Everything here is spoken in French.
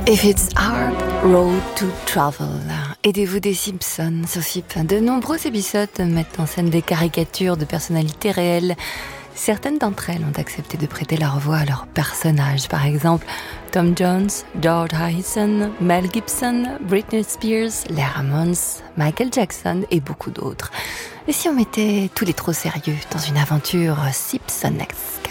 If it's hard road to travel. Aidez-vous des Simpsons, Sophie. De nombreux épisodes mettent en scène des caricatures de personnalités réelles. Certaines d'entre elles ont accepté de prêter leur voix à leurs personnages. Par exemple, Tom Jones, George Harrison, Mel Gibson, Britney Spears, les Ramones, Michael Jackson et beaucoup d'autres. Et si on mettait tous les trop sérieux dans une aventure Simpsonesque?